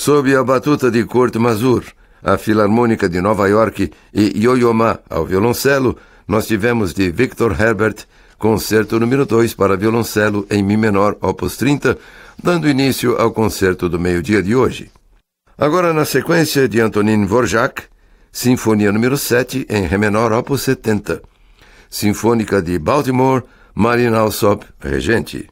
Sob a batuta de Kurt Masur, a Filarmônica de Nova York e Yo-Yo Ma ao violoncelo, nós tivemos de Victor Herbert, Concerto número 2 para violoncelo em Mi menor, opus 30, dando início ao concerto do meio-dia de hoje. Agora, na sequência de Antonin Dvorak, Sinfonia número 7 em Ré menor, opus 70. Sinfônica de Baltimore, Marin Alsop, regente.